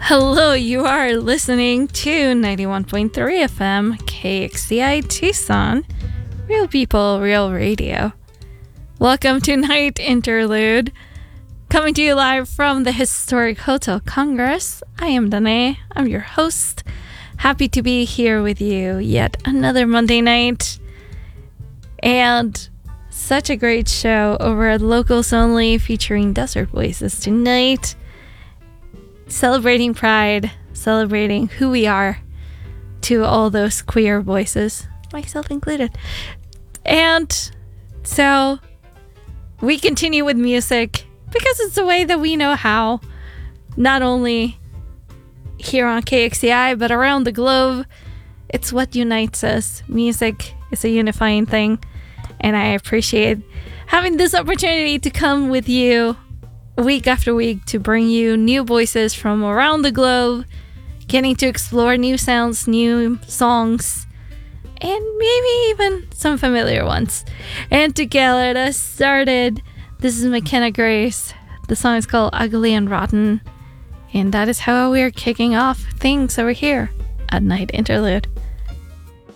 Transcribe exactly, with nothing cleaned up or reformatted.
Hello, you are listening to ninety-one point three F M K X C I Tucson, Real People, Real Radio. Welcome to Night Interlude, coming to you live from the historic Hotel Congress. I am Danae, I'm your host. Happy to be here with you yet another Monday night. And such a great show over at Locals Only featuring Desert Voices tonight. Celebrating pride, celebrating who we are to all those queer voices, myself included. And so we continue with music because it's the way that we know how, not only here on K X C I, but around the globe. It's what unites us. Music is a unifying thing, and I appreciate having this opportunity to come with you week after week to bring you new voices from around the globe, getting to explore new sounds, new songs, and maybe even some familiar ones. And to get us started, this is McKenna Grace. The song is called Ugly and Rotten, and that is how we're kicking off things over here at Night Interlude.